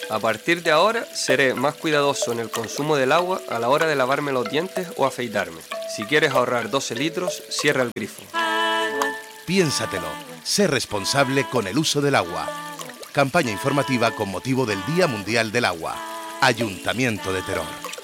A partir de ahora seré más cuidadoso en el consumo del agua a la hora de lavarme los dientes o afeitarme. Si quieres ahorrar 12 litros, cierra el grifo. Piénsatelo, sé responsable con el uso del agua. Campaña informativa con motivo del Día Mundial del Agua. Ayuntamiento de Teror.